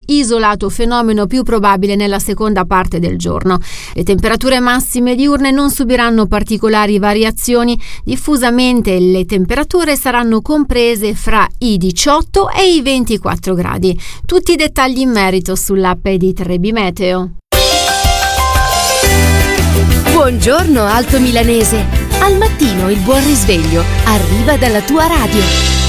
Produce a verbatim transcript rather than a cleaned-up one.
isolato fenomeno più probabile nella seconda parte del giorno. Le temperature massime diurne non subiranno particolari variazioni. Diffusamente le temperature saranno comprese fra i diciotto e i ventiquattro gradi. Tutti i dettagli in merito sull'app di tre B Meteo. Buongiorno Alto Milanese. Al mattino il buon risveglio arriva dalla tua radio.